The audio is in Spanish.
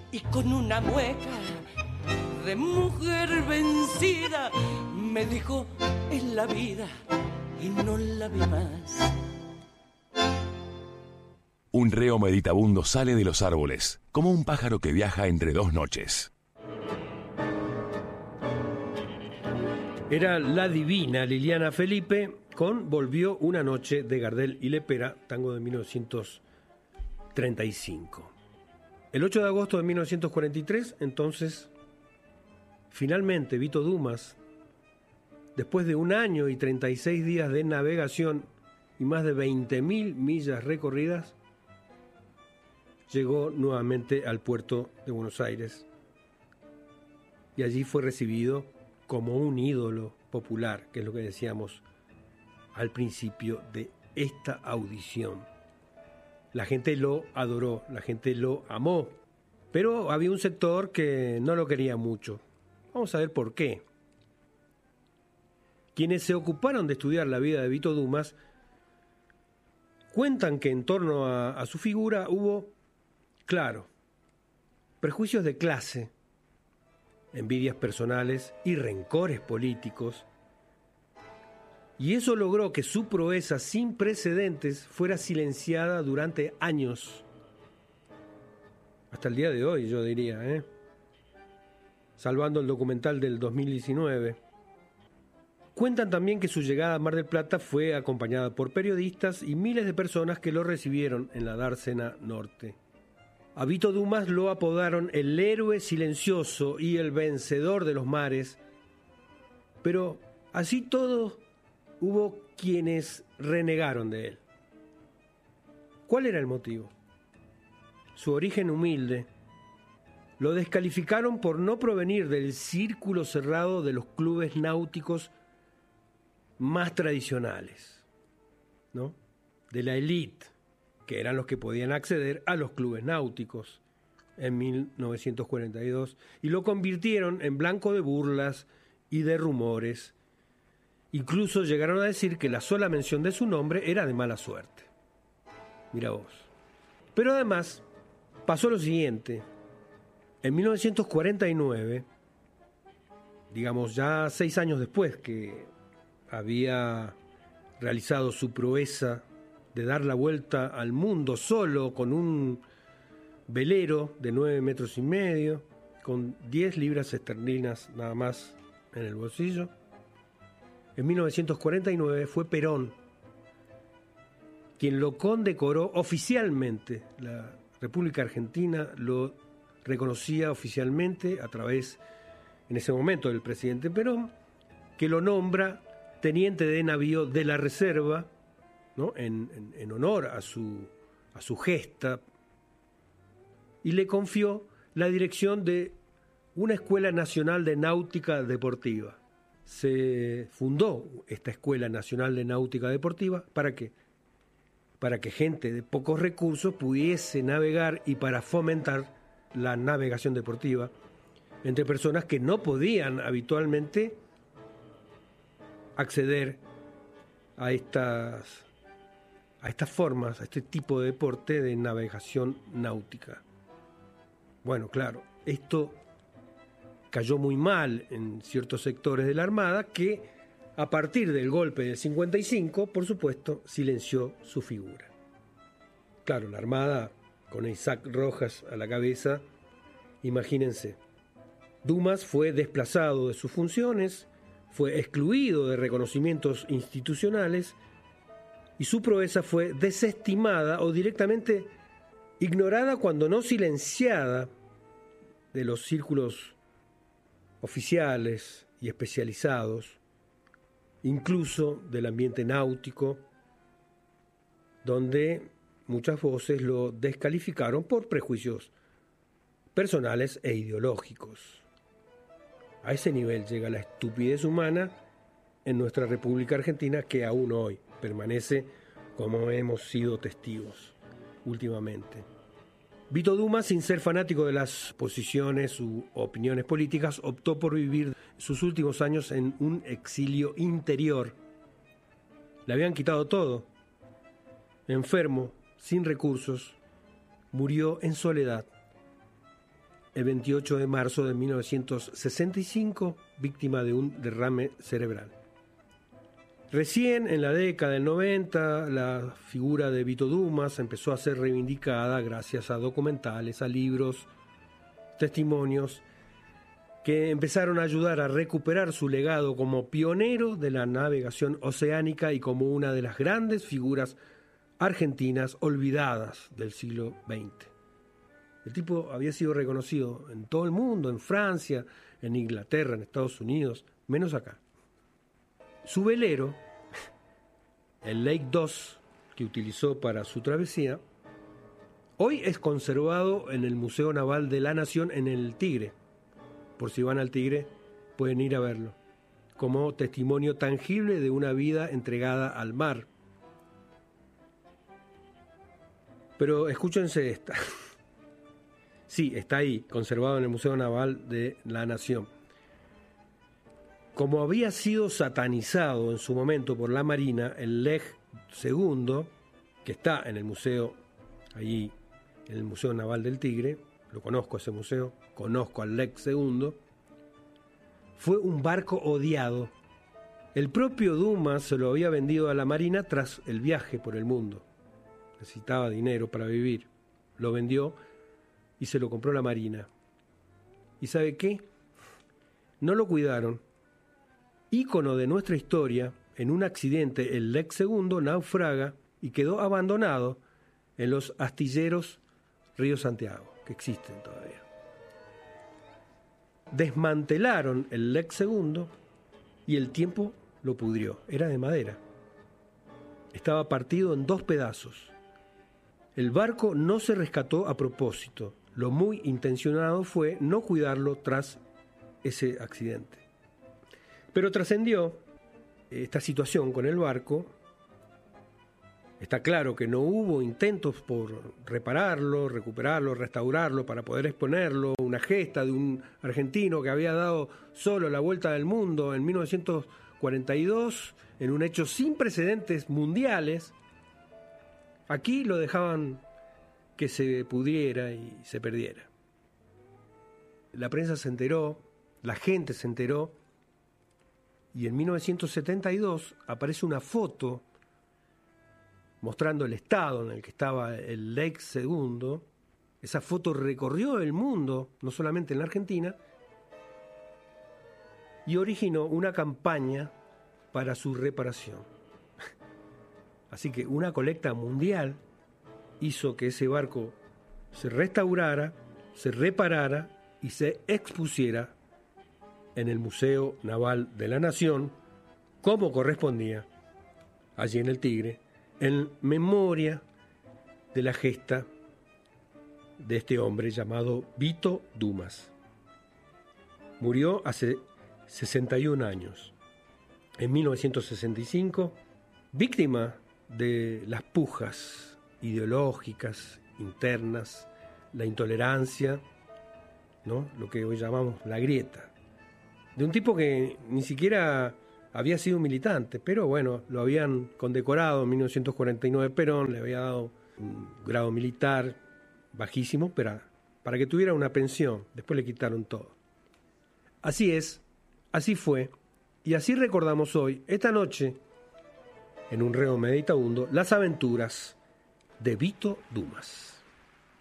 y con una mueca de mujer vencida me dijo: es la vida, y no la vi más. Un reo meditabundo sale de los árboles, como un pájaro que viaja entre dos noches. Era la divina Liliana Felipe con Volvió una noche de Gardel y Lepera, tango de 1935. El 8 de agosto de 1943, entonces, finalmente Vito Dumas, después de 1 año y 36 días de navegación y más de 20.000 millas recorridas, llegó nuevamente al puerto de Buenos Aires y allí fue recibido como un ídolo popular, que es lo que decíamos al principio de esta audición. La gente lo adoró, la gente lo amó, pero había un sector que no lo quería mucho. Vamos a ver por qué. Quienes se ocuparon de estudiar la vida de Vito Dumas cuentan que en torno a su figura hubo, claro, prejuicios de clase, envidias personales y rencores políticos, y eso logró que su proeza sin precedentes fuera silenciada durante años, hasta el día de hoy, yo diría, salvando el documental del 2019. Cuentan también que su llegada a Mar del Plata fue acompañada por periodistas y miles de personas que lo recibieron en la dársena norte. A Vito Dumas lo apodaron el héroe silencioso y el vencedor de los mares, pero así todo hubo quienes renegaron de él. ¿Cuál era el motivo? Su origen humilde. Lo descalificaron por no provenir del círculo cerrado de los clubes náuticos más tradicionales, ¿no? De la élite, que eran los que podían acceder a los clubes náuticos en 1942, y lo convirtieron en blanco de burlas y de rumores. Incluso llegaron a decir que la sola mención de su nombre era de mala suerte. Mira vos. Pero además pasó lo siguiente. En 1949, digamos ya 6 años después que había realizado su proeza de dar la vuelta al mundo solo con un velero de 9,5 metros, con 10 libras esterlinas nada más en el bolsillo. En 1949 fue Perón quien lo condecoró oficialmente. La República Argentina lo reconocía oficialmente a través, en ese momento, del presidente Perón, que lo nombra teniente de navío de la Reserva, ¿no? en honor a su gesta, y le confió la dirección de una Escuela Nacional de Náutica Deportiva. Se fundó esta Escuela Nacional de Náutica Deportiva, ¿para qué? Para que gente de pocos recursos pudiese navegar y para fomentar la navegación deportiva entre personas que no podían habitualmente acceder a estas formas, a este tipo de deporte de navegación náutica. Bueno, claro, esto cayó muy mal en ciertos sectores de la Armada que, a partir del golpe del 55, por supuesto, silenció su figura. Claro, la Armada, con Isaac Rojas a la cabeza, imagínense. Dumas fue desplazado de sus funciones, fue excluido de reconocimientos institucionales y su proeza fue desestimada o directamente ignorada, cuando no silenciada, de los círculos oficiales y especializados, incluso del ambiente náutico, donde muchas voces lo descalificaron por prejuicios personales e ideológicos. A ese nivel llega la estupidez humana en nuestra República Argentina, que aún hoy permanece, como hemos sido testigos últimamente. Vito Dumas, sin ser fanático de las posiciones u opiniones políticas, optó por vivir sus últimos años en un exilio interior. Le habían quitado todo. Enfermo, sin recursos, murió en soledad. el 28 de marzo de 1965, víctima de un derrame cerebral. Recién en la década del 90, la figura de Vito Dumas empezó a ser reivindicada gracias a documentales, a libros, testimonios, que empezaron a ayudar a recuperar su legado como pionero de la navegación oceánica y como una de las grandes figuras argentinas olvidadas del siglo XX. El tipo había sido reconocido en todo el mundo, en Francia, en Inglaterra, en Estados Unidos, menos acá. Su velero, el Lake 2, que utilizó para su travesía, hoy es conservado en el Museo Naval de la Nación en el Tigre. Por si van al Tigre, pueden ir a verlo, como testimonio tangible de una vida entregada al mar. Pero escúchense esta. Sí, está ahí, conservado en el Museo Naval de la Nación. Como había sido satanizado en su momento por la Marina, el Lech II, que está en el museo, allí en el Museo Naval del Tigre, lo conozco ese museo, conozco al Lech II, fue un barco odiado. El propio Dumas se lo había vendido a la Marina tras el viaje por el mundo. Necesitaba dinero para vivir. Lo vendió y se lo compró la Marina. ¿Y sabe qué? No lo cuidaron. Ícono de nuestra historia, en un accidente el Lech II naufraga y quedó abandonado en los astilleros Río Santiago, que existen todavía. Desmantelaron el Lech II y el tiempo lo pudrió. Era de madera. Estaba partido en 2 pedazos. El barco no se rescató a propósito. Lo muy intencionado fue no cuidarlo tras ese accidente. Pero trascendió esta situación con el barco. Está claro que no hubo intentos por repararlo, recuperarlo, restaurarlo para poder exponerlo, una gesta de un argentino que había dado solo la vuelta del mundo en 1942, en un hecho sin precedentes mundiales. Aquí lo dejaban que se pudriera y se perdiera. La prensa se enteró, la gente se enteró, y en 1972 aparece una foto mostrando el estado en el que estaba el Lech II. Esa foto recorrió el mundo, no solamente en la Argentina, y originó una campaña para su reparación. Así que una colecta mundial hizo que ese barco se restaurara, se reparara y se expusiera en el Museo Naval de la Nación, como correspondía, allí en el Tigre, en memoria de la gesta de este hombre llamado Vito Dumas. Murió hace 61 años, en 1965, víctima de las pujas ideológicas internas, la intolerancia, ¿no? Lo que hoy llamamos la grieta, de un tipo que ni siquiera había sido militante, pero bueno, lo habían condecorado en 1949 Perón, le había dado un grado militar bajísimo, pero para que tuviera una pensión. Después le quitaron todo. Así es, así fue, y así recordamos hoy, esta noche, en Un Reo Meditabundo, las aventuras de Vito Dumas.